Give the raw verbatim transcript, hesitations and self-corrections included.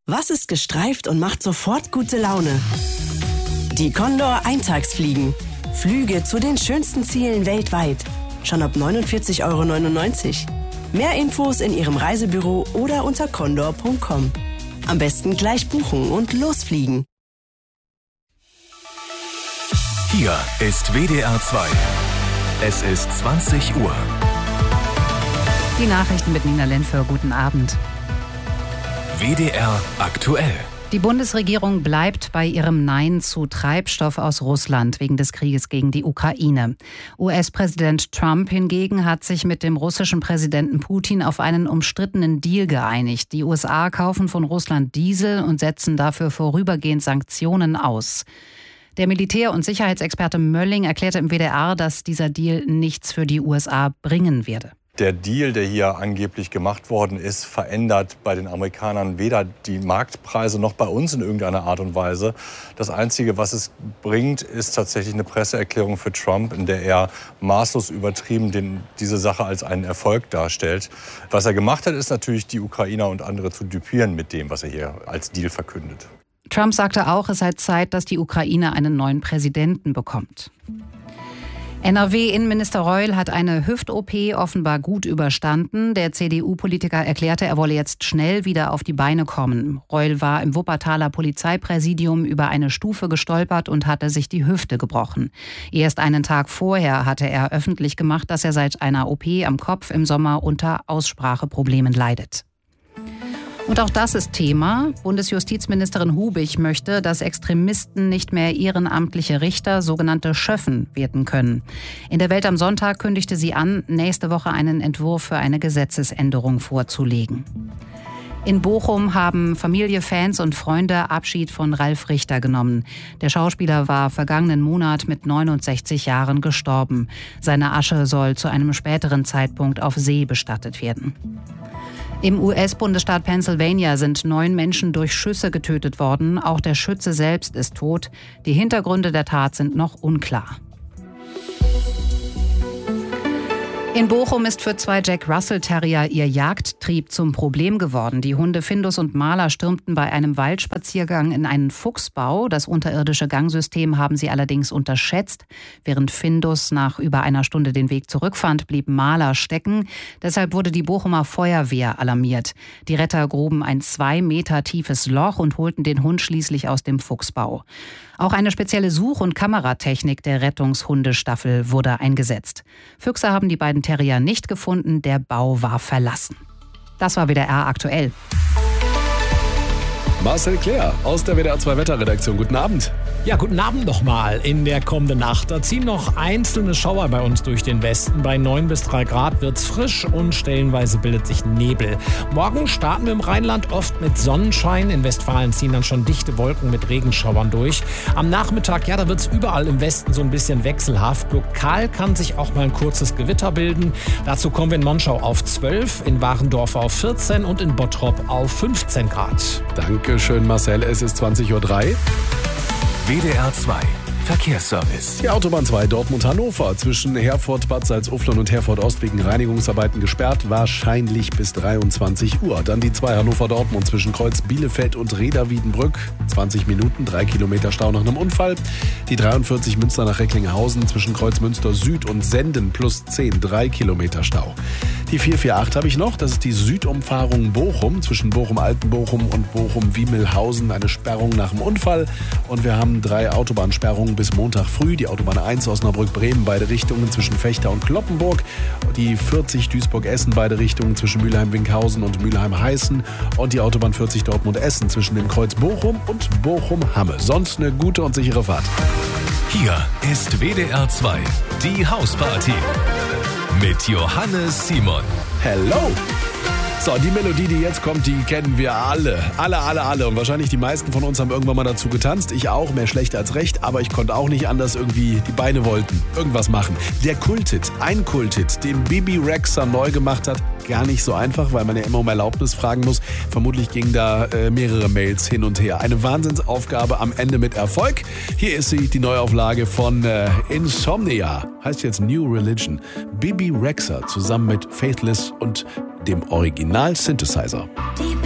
Was ist gestreift und macht sofort gute Laune? Die Condor Eintagsfliegen. Flüge zu den schönsten Zielen weltweit. Schon ab neunundvierzig Euro neunundneunzig. Mehr Infos in Ihrem Reisebüro oder unter condor punkt com. Am besten gleich buchen und losfliegen. Hier ist W D R zwei. Es ist zwanzig Uhr. Die Nachrichten mit Nina Lenfer. Guten Abend. W D R aktuell. Die Bundesregierung bleibt bei ihrem Nein zu Treibstoff aus Russland wegen des Krieges gegen die Ukraine. U S-Präsident Trump hingegen hat sich mit dem russischen Präsidenten Putin auf einen umstrittenen Deal geeinigt. Die U S A kaufen von Russland Diesel und setzen dafür vorübergehend Sanktionen aus. Der Militär- und Sicherheitsexperte Mölling erklärte im W D R, dass dieser Deal nichts für die U S A bringen werde. Der Deal, der hier angeblich gemacht worden ist, verändert bei den Amerikanern weder die Marktpreise noch bei uns in irgendeiner Art und Weise. Das Einzige, was es bringt, ist tatsächlich eine Presseerklärung für Trump, in der er maßlos übertrieben den, diese Sache als einen Erfolg darstellt. Was er gemacht hat, ist natürlich, die Ukrainer und andere zu düpieren mit dem, was er hier als Deal verkündet. Trump sagte auch, es sei Zeit, dass die Ukraine einen neuen Präsidenten bekommt. N R W-Innenminister Reul hat eine Hüft-O P offenbar gut überstanden. Der C D U-Politiker erklärte, er wolle jetzt schnell wieder auf die Beine kommen. Reul war im Wuppertaler Polizeipräsidium über eine Stufe gestolpert und hatte sich die Hüfte gebrochen. Erst einen Tag vorher hatte er öffentlich gemacht, dass er seit einer O P am Kopf im Sommer unter Ausspracheproblemen leidet. Und auch das ist Thema. Bundesjustizministerin Hubig möchte, dass Extremisten nicht mehr ehrenamtliche Richter, sogenannte Schöffen, werden können. In der Welt am Sonntag kündigte sie an, nächste Woche einen Entwurf für eine Gesetzesänderung vorzulegen. In Bochum haben Familie, Fans und Freunde Abschied von Ralf Richter genommen. Der Schauspieler war vergangenen Monat mit neunundsechzig Jahren gestorben. Seine Asche soll zu einem späteren Zeitpunkt auf See bestattet werden. Im U S-Bundesstaat Pennsylvania sind neun Menschen durch Schüsse getötet worden. Auch der Schütze selbst ist tot. Die Hintergründe der Tat sind noch unklar. In Bochum ist für zwei Jack Russell Terrier ihr Jagdtrieb zum Problem geworden. Die Hunde Findus und Maler stürmten bei einem Waldspaziergang in einen Fuchsbau. Das unterirdische Gangsystem haben sie allerdings unterschätzt. Während Findus nach über einer Stunde den Weg zurückfand, blieb Maler stecken. Deshalb wurde die Bochumer Feuerwehr alarmiert. Die Retter gruben ein zwei Meter tiefes Loch und holten den Hund schließlich aus dem Fuchsbau. Auch eine spezielle Such- und Kameratechnik der Rettungshundestaffel wurde eingesetzt. Füchse haben die beiden Terrier nicht gefunden, der Bau war verlassen. Das war W D R aktuell. Marcel Claire aus der W D R zwei Wetterredaktion. Guten Abend. Ja, guten Abend nochmal. In der kommenden Nacht, da ziehen noch einzelne Schauer bei uns durch den Westen. Bei neun bis drei Grad wird's frisch und stellenweise bildet sich Nebel. Morgen starten wir im Rheinland oft mit Sonnenschein. In Westfalen ziehen dann schon dichte Wolken mit Regenschauern durch. Am Nachmittag, ja, da wird's überall im Westen so ein bisschen wechselhaft. Lokal kann sich auch mal ein kurzes Gewitter bilden. Dazu kommen wir in Monschau auf zwölf, in Warendorf auf vierzehn und in Bottrop auf fünfzehn Grad. Dankeschön, Marcel. Es ist zwanzig Uhr drei. W D R zwei Verkehrsservice. Die Autobahn zwei Dortmund-Hannover zwischen Herford, Bad Salzuflen und Herford Ost wegen Reinigungsarbeiten gesperrt, wahrscheinlich bis dreiundzwanzig Uhr. Dann die zwei Hannover-Dortmund zwischen Kreuz Bielefeld und Reda-Wiedenbrück, zwanzig Minuten, drei Kilometer Stau nach einem Unfall. Die dreiundvierzig Münster nach Recklinghausen zwischen Kreuz Münster Süd und Senden plus zehn, drei Kilometer Stau. Die vier vier acht habe ich noch, das ist die Südumfahrung Bochum zwischen Bochum-Altenbochum und Bochum-Wiemelhausen, eine Sperrung nach dem Unfall. Und wir haben drei Autobahnsperrungen bis Montag früh. Die Autobahn eins Osnabrück-Bremen, beide Richtungen zwischen Fechter und Kloppenburg. Die vierzig Duisburg-Essen, beide Richtungen zwischen Mülheim-Winkhausen und Mülheim-Heißen. Und die Autobahn vierzig Dortmund-Essen zwischen dem Kreuz Bochum und Bochum-Hamme. Sonst eine gute und sichere Fahrt. Hier ist W D R zwei, die Hausparty. Mit Johannes Simon. Hello! So, die Melodie, die jetzt kommt, die kennen wir alle. Alle, alle, alle. Und wahrscheinlich die meisten von uns haben irgendwann mal dazu getanzt. Ich auch, mehr schlecht als recht. Aber ich konnte auch nicht anders, irgendwie die Beine wollten irgendwas machen. Der Kulthit, ein Kulthit, den Bebe Rexha neu gemacht hat. Gar nicht so einfach, weil man ja immer um Erlaubnis fragen muss. Vermutlich gingen da äh, mehrere Mails hin und her. Eine Wahnsinnsaufgabe, am Ende mit Erfolg. Hier ist sie, die Neuauflage von äh, Insomnia. Heißt jetzt New Religion. Bebe Rexha zusammen mit Faithless und dem Original-Synthesizer.